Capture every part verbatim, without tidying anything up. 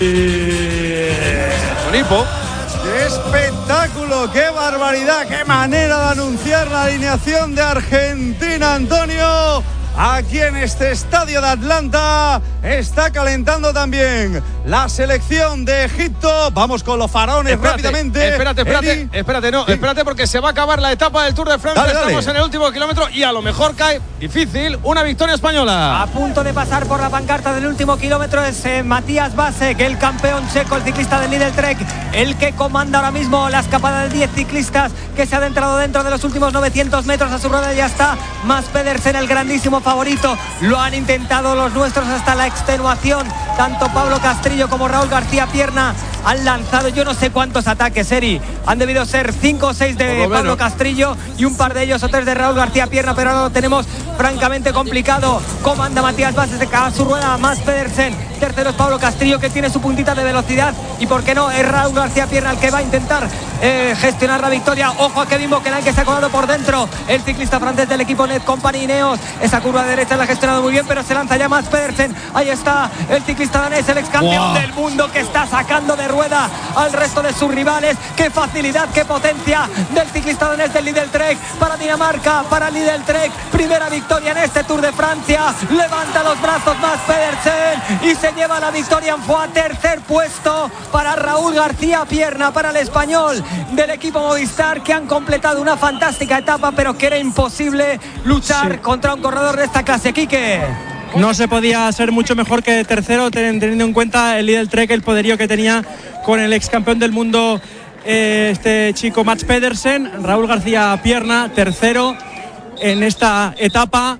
Sonipo. ¡Qué espectáculo! ¡Qué barbaridad! ¡Qué manera de anunciar la alineación de Argentina, Antonio! Aquí en este estadio de Atlanta está calentando también la selección de Egipto. Vamos con los faraones espérate, rápidamente. Espérate, espérate, Eri. espérate, no, Sí. espérate porque se va a acabar la etapa del Tour de Francia. Dale, dale. Estamos en el último kilómetro y a lo mejor cae difícil una victoria española. A punto de pasar por la pancarta del último kilómetro es eh, Matías Vasek, el campeón checo, el ciclista del Lidl Trek, el que comanda ahora mismo la escapada de diez ciclistas que se ha adentrado dentro de los últimos novecientos metros. A su rueda ya está Mads Pedersen, el grandísimo favorito. Lo han intentado los nuestros hasta la extenuación. Tanto Pablo Castrillo como Raúl García Pierna han lanzado yo no sé cuántos ataques, Eri. Han debido ser cinco o seis de Pablo Castrillo y un par de ellos o tres de Raúl García Pierna, pero ahora lo tenemos francamente complicado. Comanda Matías Vasek a su rueda Mads Pedersen. Tercero es Pablo Castrillo, que tiene su puntita de velocidad, y por qué no es Raúl García Pierna el que va a intentar eh, gestionar la victoria. Ojo a Kevin Bockelin, que se ha colado por dentro, el ciclista francés del equipo Net Company Ineos. Esa curva de derecha la ha gestionado muy bien, pero se lanza ya Mads Pedersen. Ahí está el ciclista danés, el ex campeón wow. del mundo, que está sacando de rueda al resto de sus rivales. Qué facilidad, qué potencia del ciclista danés del Lidl Trek para Dinamarca, para Lidl Trek. Primera victoria en este Tour de Francia. Levanta los brazos Mads Pedersen y se lleva la victoria en Foix. Tercer puesto para Raúl García Pierna, para el español del equipo Movistar, que han completado una fantástica etapa, pero que era imposible luchar sí. contra un corredor de esta clase. Quique. No se podía ser mucho mejor que tercero, teniendo en cuenta el Lidl Trek, el poderío que tenía con el ex campeón del mundo, eh, este chico Mads Pedersen. Raúl García Pierna, tercero en esta etapa.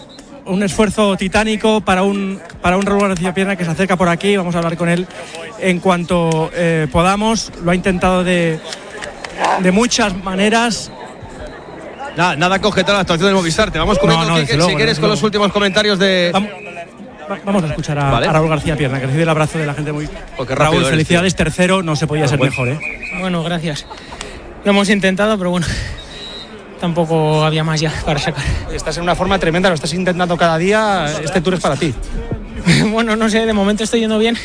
Un esfuerzo titánico para un, para un Raúl García Pierna que se acerca por aquí. Vamos a hablar con él en cuanto eh, podamos. Lo ha intentado de, de muchas maneras. Nada, nada que objetar a la actuación del Movistar. Te vamos comentando, no, no, Quique, luego, si quieres, con luego. los últimos comentarios de... Vamos, vamos a escuchar a, ¿Vale? a Raúl García Pierna, que recibe el abrazo de la gente muy... Oh, Raúl, eres, felicidades, tío. tercero, no se podía ser bueno. mejor, ¿eh? Bueno, gracias. Lo hemos intentado, pero bueno, tampoco había más ya para sacar. Estás en una forma tremenda, lo estás intentando cada día. Este Tour es para ti. Bueno, no sé, de momento estoy yendo bien,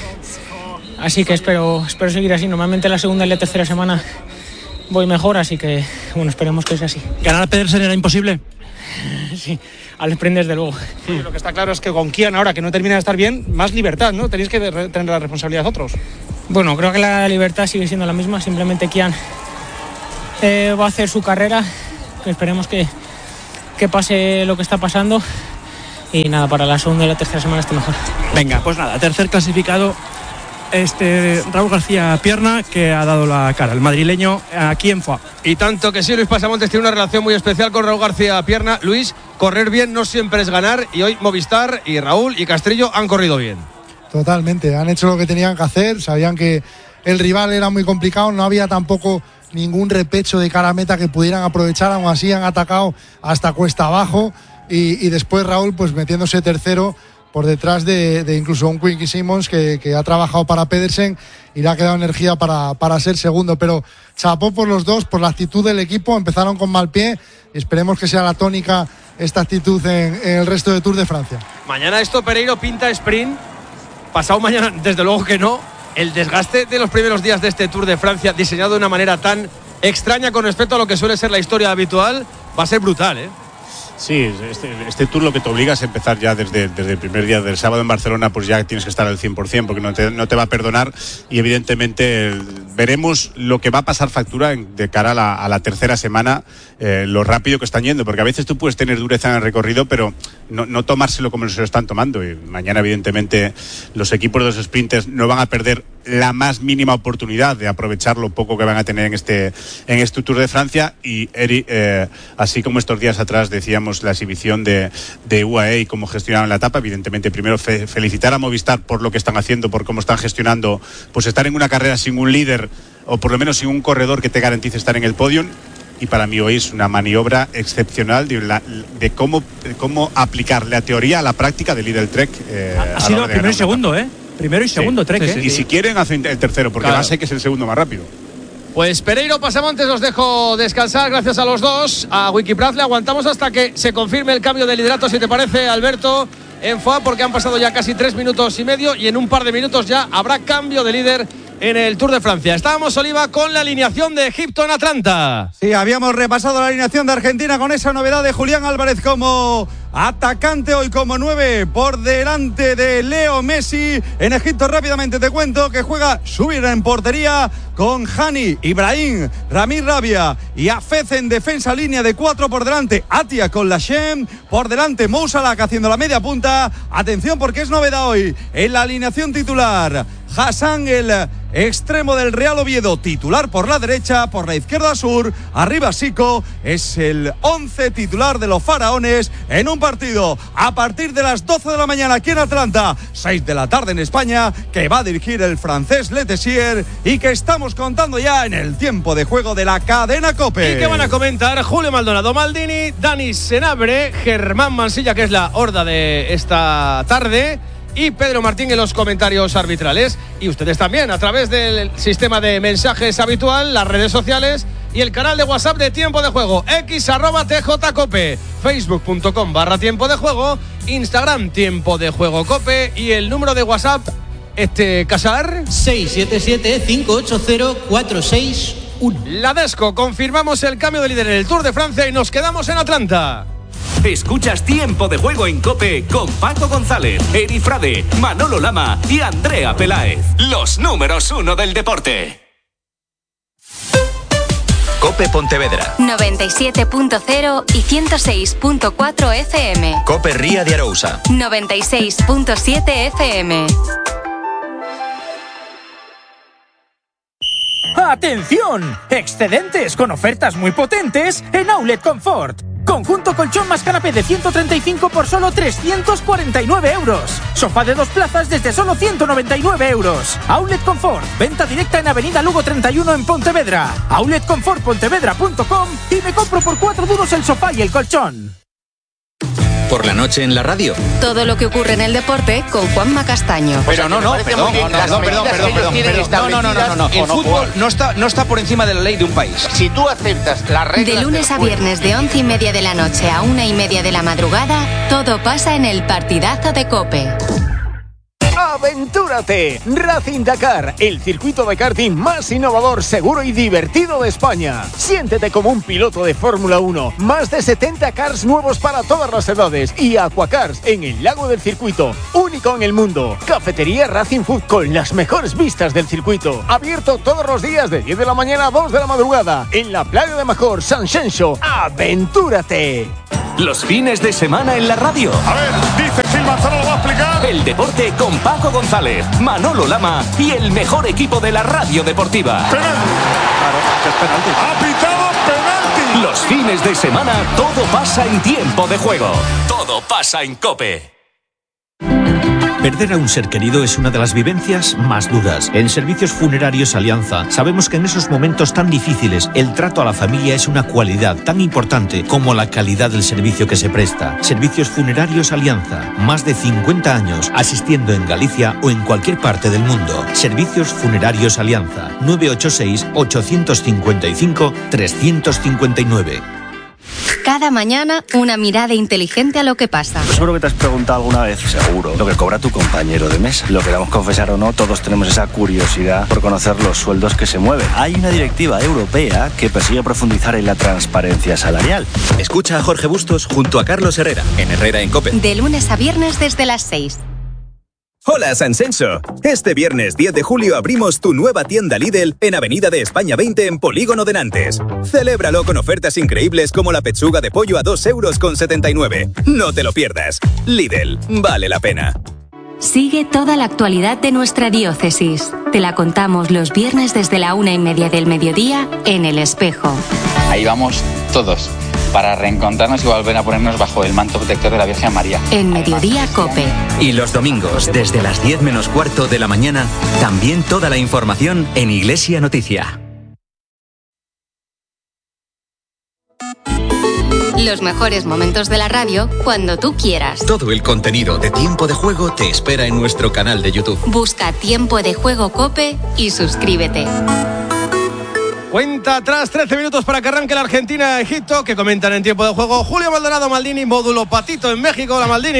así que espero, espero seguir así. Normalmente la segunda y la tercera semana voy mejor, así que bueno, esperemos que sea así. ¿Ganar a Pedersen era imposible? Sí, al sprint desde luego. Sí, lo que está claro es que con Kian, ahora que no termina de estar bien, más libertad, ¿no? Tenéis que tener la responsabilidad otros. Bueno, creo que la libertad sigue siendo la misma, simplemente Kian eh, va a hacer su carrera, que esperemos que, que pase lo que está pasando, y nada, para la segunda y la tercera semana esté mejor. Venga, pues nada, tercer clasificado este Raúl García Pierna, que ha dado la cara, el madrileño, aquí en Foix. Y tanto que sí, Luis Pasamontes tiene una relación muy especial con Raúl García Pierna. Luis, correr bien no siempre es ganar, y hoy Movistar y Raúl y Castrillo han corrido bien. Totalmente, han hecho lo que tenían que hacer, sabían que el rival era muy complicado, no había tampoco ningún repecho de cara a meta que pudieran aprovechar, aún así han atacado hasta cuesta abajo, y, y después Raúl pues metiéndose tercero por detrás de, de incluso un Quincy Simons que, que ha trabajado para Pedersen y le ha quedado energía para, para ser segundo, pero chapó por los dos, por la actitud del equipo. Empezaron con mal pie y esperemos que sea la tónica esta actitud en, en el resto de Tour de Francia. Mañana esto Pereiro pinta sprint, pasado mañana desde luego que no. El desgaste de los primeros días de este Tour de Francia, diseñado de una manera tan extraña con respecto a lo que suele ser la historia habitual, va a ser brutal, ¿eh? Sí, este, este Tour lo que te obliga es empezar ya desde, desde el primer día del sábado en Barcelona, pues ya tienes que estar al cien por ciento porque no te, no te va a perdonar, y evidentemente el, veremos lo que va a pasar factura en, de cara a la, a la tercera semana, eh, lo rápido que están yendo, porque a veces tú puedes tener dureza en el recorrido, pero no, no tomárselo como se lo están tomando, y mañana evidentemente los equipos de los sprinters no van a perder la más mínima oportunidad de aprovechar lo poco que van a tener en este, en este Tour de Francia. Y Eri, eh, así como estos días atrás decíamos la exhibición de, de U A E y cómo gestionaron la etapa, evidentemente primero fe, felicitar a Movistar por lo que están haciendo, por cómo están gestionando, pues estar en una carrera sin un líder, o por lo menos sin un corredor que te garantice estar en el podium. Y para mí hoy es una maniobra excepcional de, la, de, cómo, de cómo aplicar la teoría a la práctica del Lidl Trek. Eh, ha ha sido primero y segundo, ¿eh? Primero y segundo sí, Trek, sí, sí, ¿eh? Y si quieren hacen el tercero, porque claro, va a ser que es el segundo más rápido. Pues Pereiro, Pasamontes, los dejo descansar, gracias a los dos. A Wikiprad le aguantamos hasta que se confirme el cambio de liderato, si te parece, Alberto. en F A, porque han pasado ya casi tres minutos y medio y en un par de minutos ya habrá cambio de líder en el Tour de Francia. Estábamos, Oliva, con la alineación de Egipto en Atlanta. Sí, habíamos repasado la alineación de Argentina con esa novedad de Julián Álvarez como atacante, hoy como nueve por delante de Leo Messi. En Egipto, rápidamente te cuento que juega Subir en portería con Hani, Ibrahim, Ramir Rabia y Hafez en defensa, línea de cuatro por delante, Atia con Lashem, por delante Mo Salah haciendo la media punta. Atención porque es novedad hoy en la alineación titular. Hassan, el extremo del Real Oviedo, titular por la derecha, por la izquierda Sur, arriba Sico, es el once titular de los faraones en un partido a partir de las doce de la mañana aquí en Atlanta, seis de la tarde en España, que va a dirigir el francés Le Tessier y que estamos contando ya en el tiempo de juego de la cadena COPE. Y que van a comentar Julio Maldonado Maldini, Dani Senabre, Germán Mansilla, que es la horda de esta tarde, y Pedro Martín en los comentarios arbitrales. Y ustedes también a través del sistema de mensajes habitual, las redes sociales y el canal de WhatsApp de Tiempo de Juego, x arroba tjcope, facebook.com barra Tiempo de Juego, Instagram Tiempo de Juego Cope y el número de WhatsApp, este Casar, seis siete siete, cinco ocho cero, cuatro seis uno. La Desco, confirmamos el cambio de líder en el Tour de Francia y nos quedamos en Atlanta. Escuchas Tiempo de Juego en COPE con Paco González, Eri Frade, Manolo Lama y Andrea Peláez. Los números uno del deporte. COPE Pontevedra noventa y siete punto cero y ciento seis punto cuatro F M. COPE Ría de Arousa noventa y seis punto siete F M. ¡Atención! Excedentes con ofertas muy potentes en Outlet Comfort. Conjunto colchón más canapé de ciento treinta y cinco por solo trescientos cuarenta y nueve euros. Sofá de dos plazas desde solo ciento noventa y nueve euros. Outlet Comfort. Venta directa en Avenida Lugo treinta y uno en Pontevedra. outlet comfort pontevedra punto com y me compro por cuatro duros el sofá y el colchón. Por la noche en la radio. Todo lo que ocurre en el deporte con Juanma Castaño. Pero no, no, perdón, perdón, perdón, perdón, perdón, perdón. No, no, no, no, no. El fútbol no está, no está por encima de la ley de un país. Si tú aceptas las reglas. De lunes a viernes de once y media de la noche a una y media de la madrugada, todo pasa en el partidazo de COPE. ¡Aventúrate! Racing Dakar, el circuito de karting más innovador, seguro y divertido de España. Siéntete como un piloto de Fórmula uno. Más de setenta cars nuevos para todas las edades y aquacars en el lago del circuito, único en el mundo. Cafetería Racing Food con las mejores vistas del circuito. Abierto todos los días de diez de la mañana a dos de la madrugada en la playa de Major, San Xenxo. ¡Aventúrate! Los fines de semana en la radio. A ver, dice Phil Manzano, lo va a explicar. El deporte con Paco González, Manolo Lama y el mejor equipo de la radio deportiva. Penalti. Claro, que es penalti. Ha pitado penalti. Los fines de semana todo pasa en Tiempo de Juego. Todo pasa en COPE. Perder a un ser querido es una de las vivencias más duras. En Servicios Funerarios Alianza sabemos que en esos momentos tan difíciles el trato a la familia es una cualidad tan importante como la calidad del servicio que se presta. Servicios Funerarios Alianza, más de cincuenta años asistiendo en Galicia o en cualquier parte del mundo. Servicios Funerarios Alianza, nueve ocho seis, ocho cinco cinco, tres cinco nueve. Cada mañana, una mirada inteligente a lo que pasa. Seguro que te has preguntado alguna vez, seguro, lo que cobra tu compañero de mesa. Lo queramos confesar o no, todos tenemos esa curiosidad por conocer los sueldos que se mueven. Hay una directiva europea que persigue profundizar en la transparencia salarial. Escucha a Jorge Bustos junto a Carlos Herrera, en Herrera en COPE. De lunes a viernes desde las seis. Hola San Xenxo. Este viernes diez de julio abrimos tu nueva tienda Lidl en Avenida de España veinte en Polígono de Nantes. Celébralo con ofertas increíbles como la pechuga de pollo a dos euros con setenta y nueve. No te lo pierdas. Lidl, vale la pena. Sigue toda la actualidad de nuestra diócesis. Te la contamos los viernes desde la una y media del mediodía en El Espejo. Ahí vamos todos, para reencontrarnos y volver a ponernos bajo el manto protector de la Virgen María. En Mediodía COPE. Y los domingos, desde las diez menos cuarto de la mañana, también toda la información en Iglesia Noticia. Los mejores momentos de la radio cuando tú quieras. Todo el contenido de Tiempo de Juego te espera en nuestro canal de YouTube. Busca Tiempo de Juego COPE y suscríbete. Cuenta atrás, trece minutos para que arranque la Argentina-Egipto, que comentan en Tiempo de Juego Julio Maldonado Maldini, módulo Patito en México. Hola Maldini.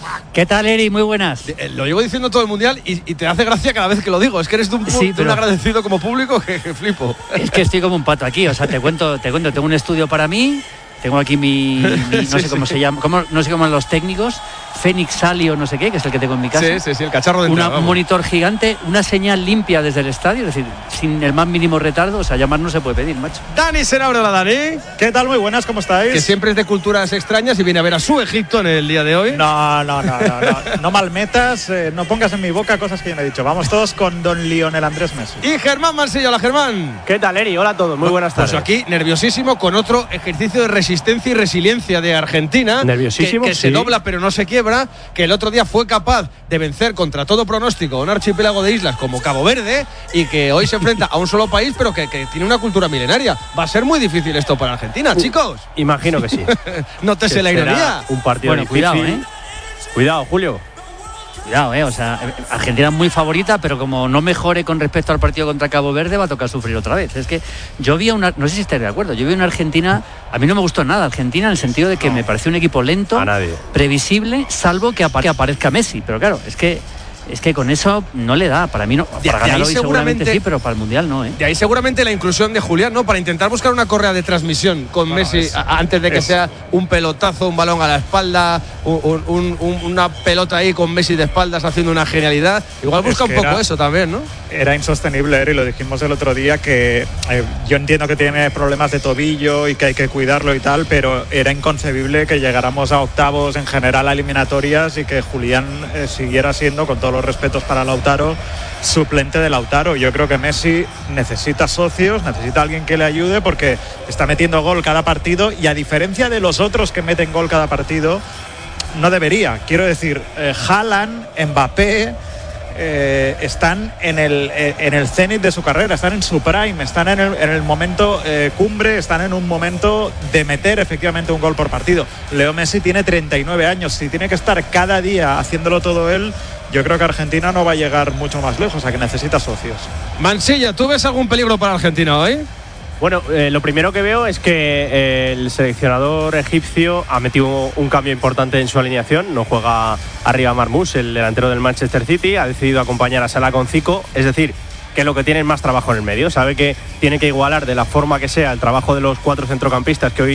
¿Qué tal, Eri? Muy buenas. Eh, Lo llevo diciendo todo el mundial y, y te hace gracia cada vez que lo digo. Es que eres de un, pu- Sí, de pero- un agradecido como público que, que flipo. Es que estoy como un pato aquí, o sea, te cuento, te cuento, tengo un estudio para mí, tengo aquí mi, mi- no Sí, sé cómo sí. se llama, cómo, no sé cómo los técnicos, Fénix Salio, no sé qué, que es el que tengo en mi casa. Sí, sí, sí, el cacharro de Una- entrada, un vamos. monitor gigante, una señal limpia desde el estadio, es decir, sin el más mínimo retardo, o sea, llamar no se puede pedir, macho. Dani Senabre, la Dani. ¿Qué tal? Muy buenas, ¿cómo estáis? Que siempre es de culturas extrañas y viene a ver a su Egipto en el día de hoy. No, no, no, no, no, no malmetas, eh, no pongas en mi boca cosas que yo no he dicho. Vamos todos con don Lionel Andrés Messi. Y Germán Mansilla, hola Germán. ¿Qué tal, Eri? Hola a todos, muy buenas tardes. Pues aquí nerviosísimo con otro ejercicio de resistencia y resiliencia de Argentina. Nerviosísimo, Que, que se sí. dobla pero no se quiebra. Que el otro día fue capaz de vencer contra todo pronóstico a un archipiélago de islas como Cabo Verde y que hoy se enfrenta a un solo país pero que, que tiene una cultura milenaria. Va a ser muy difícil esto para Argentina, chicos. Imagino que sí. Nótese Que la será ironía. Un partido Bueno, difícil. cuidado, ¿eh? Cuidado, Julio. Cuidado, eh, o sea, Argentina es muy favorita, pero como no mejore con respecto al partido contra Cabo Verde, va a tocar sufrir otra vez. Es que yo vi a una, no sé si estáis de acuerdo, yo vi una Argentina, a mí no me gustó nada Argentina en el sentido de que me pareció un equipo lento, A nadie. previsible, salvo que, apare- que aparezca Messi. Pero claro, es que es que con eso no le da, para mí no, De- para de ahí ganar hoy seguramente seguramente- sí, pero para el Mundial no, ¿eh? De ahí seguramente la inclusión de Julián, ¿no? Para intentar buscar una correa de transmisión con Bueno, Messi es- a- antes de que es- sea un pelotazo, un balón a la espalda, un- un- un- una pelota ahí con Messi de espaldas haciendo una genialidad. Igual Es busca un que poco era- eso también, ¿no? Era insostenible, Eri, lo dijimos el otro día, que eh, yo entiendo que tiene problemas de tobillo y que hay que cuidarlo y tal, pero era inconcebible que llegáramos a octavos en general a eliminatorias y que Julián eh, siguiera siendo, con todos los respetos para Lautaro, suplente de Lautaro. Yo creo que Messi necesita socios, necesita alguien que le ayude porque está metiendo gol cada partido y a diferencia de los otros que meten gol cada partido, no debería. Quiero decir, eh, Haaland, Mbappé, eh, están en el, eh, en el cenit de su carrera, están en su prime, están en el, en el momento eh, cumbre, están en un momento de meter efectivamente un gol por partido. Leo Messi tiene treinta y nueve años, si tiene que estar cada día haciéndolo todo él, yo creo que Argentina no va a llegar mucho más lejos, a que necesita socios. Mansilla, ¿tú ves algún peligro para Argentina hoy? Bueno, eh, lo primero que veo es que eh, el seleccionador egipcio ha metido un cambio importante en su alineación. No juega arriba Marmoush, el delantero del Manchester City. Ha decidido acompañar a Salah con Zico. Es decir, que lo que tiene es más trabajo en el medio. Sabe que tiene que igualar de la forma que sea el trabajo de los cuatro centrocampistas que hoy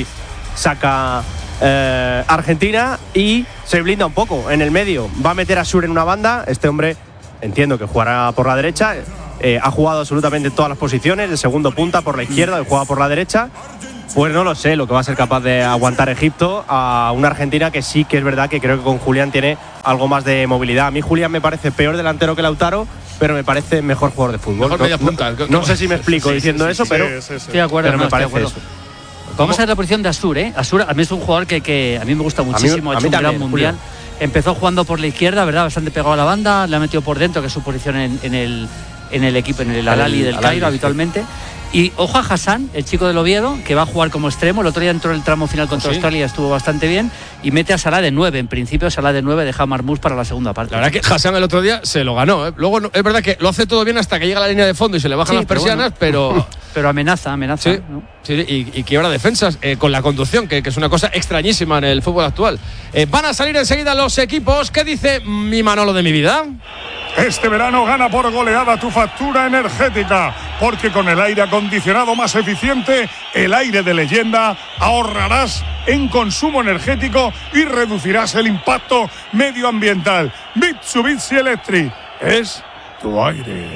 saca eh, Argentina, y se blinda un poco en el medio. Va a meter a Sur en una banda. Este hombre entiendo que jugará por la derecha. Eh, ha jugado absolutamente en todas las posiciones, de segundo punta por la izquierda, juega por la derecha. Pues no lo sé lo que va a ser capaz de aguantar Egipto a una Argentina que sí que es verdad que creo que con Julián tiene algo más de movilidad. A mí Julián me parece peor delantero que Lautaro, pero me parece mejor jugador de fútbol. Mejor No- media punta. No, no sé si me explico Sí, diciendo sí, sí, eso, sí, pero, sí, sí, sí. Estoy de acuerdo, pero no, me estoy de parece acuerdo. eso. Vamos a ver la posición de Asur, ¿eh? Asur a mí es un jugador que, que a mí me gusta muchísimo, a ha mí hecho un gran también, mundial. Julio. Empezó jugando por la izquierda, ¿verdad? Bastante pegado a la banda, le ha metido por dentro, que es su posición en, en el, en el equipo, en el Al-Ahly del Al-Ahly, Cairo sí. habitualmente. Y ojo a Hassan, el chico del Oviedo, que va a jugar como extremo. El otro día entró en el tramo final contra Sí. Australia, estuvo bastante bien. Y mete a Salah de nueve. En principio, Salah de nueve deja a Marmoush para la segunda parte. La verdad que Hassan el otro día se lo ganó, ¿eh? Luego no- es verdad que lo hace todo bien hasta que llega a la línea de fondo y se le bajan Sí, las pero persianas, bueno. pero... Pero amenaza, amenaza. Sí, ¿no? sí, y, y quiebra defensas eh, con la conducción, que, que es una cosa extrañísima en el fútbol actual. Eh, van a salir enseguida los equipos. ¿Qué dice mi Manolo de mi vida? Este verano gana por goleada tu factura energética, porque con el aire acondicionado más eficiente, el aire de leyenda, ahorrarás en consumo energético y reducirás el impacto medioambiental. Mitsubishi Electric es tu aire.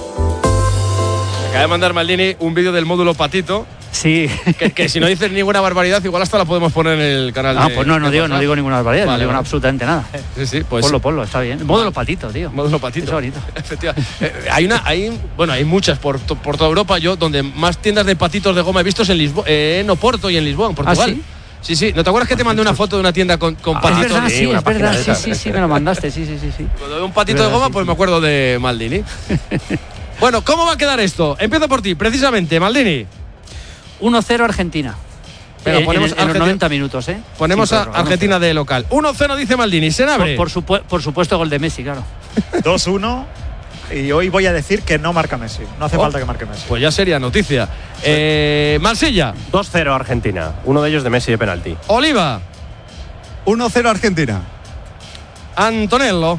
Acaba de mandar Maldini un vídeo del módulo patito. Sí. Que, que si no dices ninguna barbaridad, igual hasta la podemos poner en el canal. Ah, de, pues no, no de digo, no WhatsApp. digo ninguna barbaridad, Vale, no digo vale. absolutamente nada. Sí, sí, pues. Ponlo, ponlo, está bien. Módulo patito, tío. Módulo patito. Es bonito. Efectivamente. Eh, hay una, hay, bueno, hay muchas por, to- por toda Europa. Yo, donde más tiendas de patitos de goma he visto es en Lisboa, eh, en Oporto y en Lisboa, en Portugal. ¿Ah, sí? Sí, sí. ¿No te acuerdas que te mandé una foto de una tienda con, con Ah, patitos? es verdad, sí, una es página verdad. de Sí, esas. sí, sí, me lo mandaste. Sí, sí, sí, sí. Cuando veo un patito Es de verdad, goma, sí, pues sí. me acuerdo de Maldini. Bueno, ¿cómo va a quedar esto? Empiezo por ti, precisamente, Maldini. uno cero Argentina. Venga, En- ponemos en, en los Argentina- noventa minutos, ¿eh? Ponemos Sin a prórroga, Argentina de local. uno cero dice Maldini. Senabre. Por, por, supu- por supuesto, gol de Messi, claro. dos uno. Y hoy voy a decir que no marca Messi. No hace Oh, falta que marque Messi. Pues ya sería noticia. Eh, Mansilla. dos cero Argentina. Uno de ellos de Messi de penalti. Oliva. uno cero Argentina. Antonello.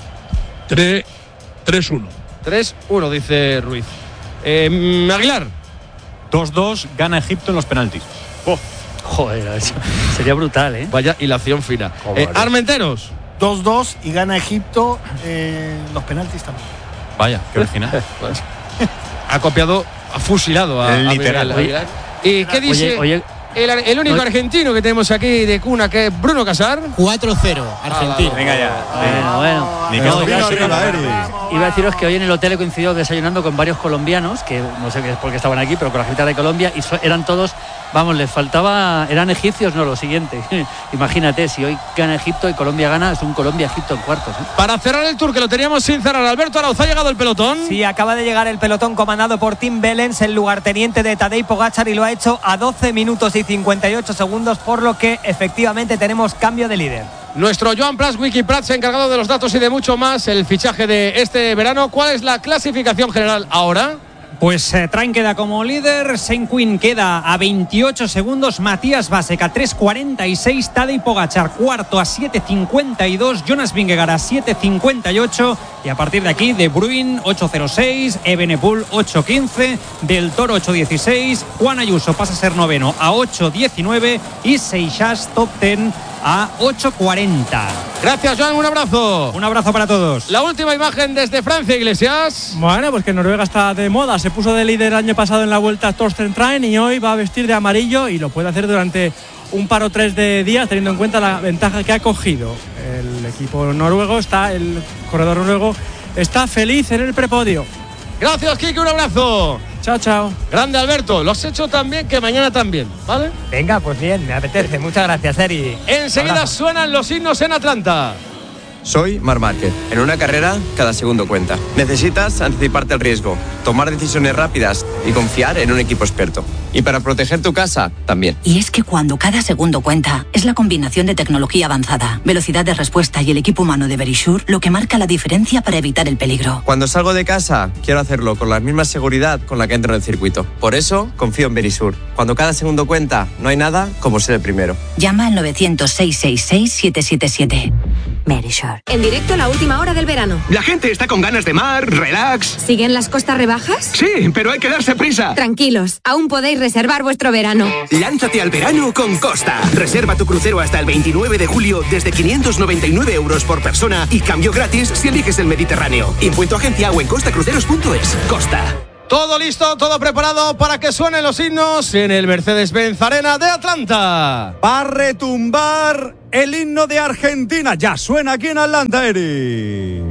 tres uno. tres uno, dice Ruiz. Eh, Aguilar. dos dos, gana Egipto en los penaltis. Oh. Joder, eso sería brutal, ¿eh? Vaya hilación fina. Eh, Armenteros. dos dos y gana Egipto en los penaltis también. Vaya, qué original. Ha copiado, ha fusilado a, el a literal. Miguel Aguilar. ¿Y qué dice Oye, oye, el, el único oye. argentino que tenemos aquí de cuna, que es Bruno Casar? cuatro cero, Argentina. Ah, venga ya. Bueno, bueno. Ni No, caso. iba, a decir, iba a deciros que hoy en el hotel he coincidido desayunando con varios colombianos, que no sé por qué estaban aquí, pero con la gente de Colombia, y so, eran todos, vamos, les faltaba, eran egipcios, no, lo siguiente. Imagínate, si hoy gana Egipto y Colombia gana, es un Colombia-Egipto en cuartos. ¿eh? Para cerrar el tour, que lo teníamos sin cerrar, Alberto Arauz, ¿ha llegado el pelotón? Sí, acaba de llegar el pelotón comandado por Tim Wellens, el lugarteniente de Tadej Pogačar, y lo ha hecho a doce minutos y cincuenta y ocho segundos, por lo que efectivamente tenemos cambio de líder. Nuestro Joan Prats, Wiki Prats, encargado de los datos y de mucho más, el fichaje de este verano. ¿Cuál es la clasificación general ahora? Pues eh, Train queda como líder, Senquin queda a veintiocho segundos, Matías Vasek a tres cuarenta y seis, Tadej Pogačar cuarto a siete cincuenta y dos, Jonas Vingegaard a siete cincuenta y ocho, y a partir de aquí De Bruyne ocho cero seis, Evenepoel ocho quince, Del Toro ocho dieciséis, Juan Ayuso pasa a ser noveno a ocho diecinueve y Seixas top diez a ocho cuarenta. Gracias, Joan, un abrazo. Un abrazo para todos. La última imagen desde Francia, Iglesias. Bueno, pues que Noruega está de moda. Se puso de líder el año pasado en la Vuelta Torsten Train y hoy va a vestir de amarillo y lo puede hacer durante un par o tres de días, teniendo en cuenta la ventaja que ha cogido. El equipo noruego está, el corredor noruego está feliz en el prepodio. Gracias, Kike, un abrazo. Chao, chao. Grande, Alberto. Lo has hecho tan bien que mañana también, ¿vale? Venga, pues bien, me apetece. Muchas gracias, Eri. Enseguida Abrazo. suenan los himnos en Atlanta. Soy Marc Márquez. En una carrera, cada segundo cuenta. Necesitas anticiparte al riesgo, tomar decisiones rápidas y confiar en un equipo experto. Y para proteger tu casa, también. Y es que cuando cada segundo cuenta, es la combinación de tecnología avanzada, velocidad de respuesta y el equipo humano de Verisure lo que marca la diferencia para evitar el peligro. Cuando salgo de casa, quiero hacerlo con la misma seguridad con la que entro en el circuito. Por eso, confío en Verisure. Cuando cada segundo cuenta, no hay nada como ser el primero. Llama al novecientos, seiscientos sesenta y seis, siete siete siete. Verisure. En directo, la última hora del verano. La gente está con ganas de mar, relax. ¿Siguen las costas rebajas? Sí, pero hay que darse prisa. Tranquilos, aún podéis reservar vuestro verano. Lánzate al verano con Costa. Reserva tu crucero hasta el veintinueve de julio desde quinientos noventa y nueve euros por persona y cambio gratis si eliges el Mediterráneo. Impuesto agencia o en costacruceros punto es. Costa. Todo listo, todo preparado para que suenen los himnos en el Mercedes-Benz Arena de Atlanta. Va a retumbar el himno de Argentina. Ya suena aquí en Atlanta, Eri.